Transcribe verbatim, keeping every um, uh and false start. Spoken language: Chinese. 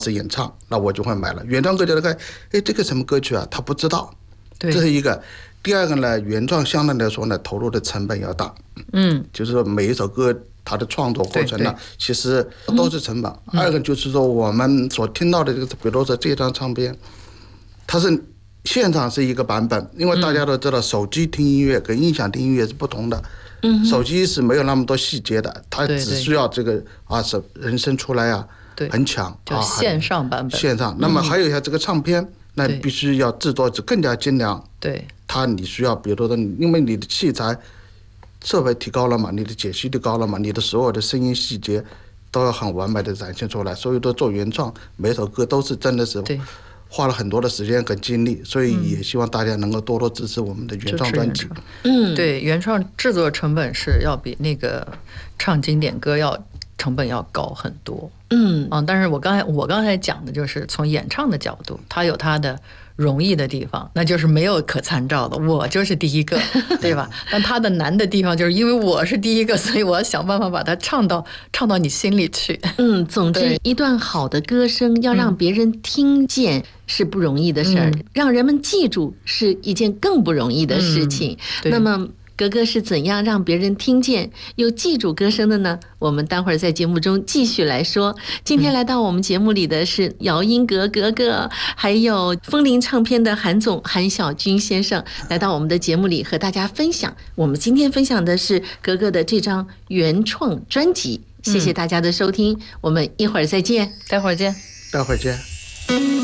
是演唱，那我就会买了。原创歌就那个，哎，这个什么歌曲啊？他不知道， 对， 这是一个。第二个呢，原创相对来说呢，投入的成本要大， 嗯， 就是说每一首歌它的创作过程呢，其实都是成本。嗯、二个就是说我们所听到的这个，比如说这张唱片，它是现场是一个版本，因为大家都知道，手机听音乐跟音响听音乐是不同的。嗯，手机是没有那么多细节的，它只需要这个啊，是人声出来啊， 对， 很强， 就线上版本。 线上，那么还有一下这个唱片，那必须要制作更加精良。 对， 它你需要，比如说，因为你的器材设备提高了嘛，你的解析度高了嘛，你的所有的声音细节都要很完美的展现出来。所以说做原创，每首歌都是真的是花了很多的时间跟精力，所以也希望大家能够多多支持我们的原创专辑。 嗯，对，原创制作成本是要比那个唱经典歌要成本要高很多。嗯啊，但是我刚才我刚才讲的就是从演唱的角度，它有它的容易的地方，那就是没有可参照的，我就是第一个，对吧？但它的难的地方就是因为我是第一个，所以我要想办法把它唱到唱到你心里去。 嗯，总之一段好的歌声要让别人听见是不容易的事儿，嗯、让人们记住是一件更不容易的事情。嗯、那么格格是怎样让别人听见又记住歌声的呢？我们待会儿在节目中继续来说。今天来到我们节目里的是姚英格格格，还有风铃唱片的韩总韩小军先生来到我们的节目里和大家分享。我们今天分享的是格格的这张原创专辑。谢谢大家的收听，我们一会儿再见， 待会儿见， 待会儿见。